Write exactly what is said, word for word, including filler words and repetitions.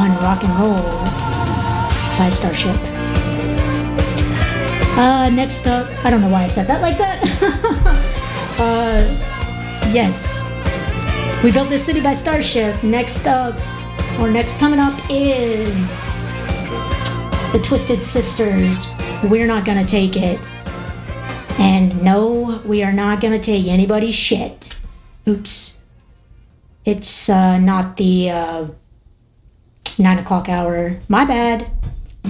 on Rock and Roll by Starship. Uh, next up, I don't know why I said that like that. uh, yes. We Built This City by Starship. Next up, or next coming up is the Twisted Sisters. We're Not Gonna Take It. And no, we are not gonna take anybody's shit. Oops. It's uh, not the uh, nine o'clock hour. My bad.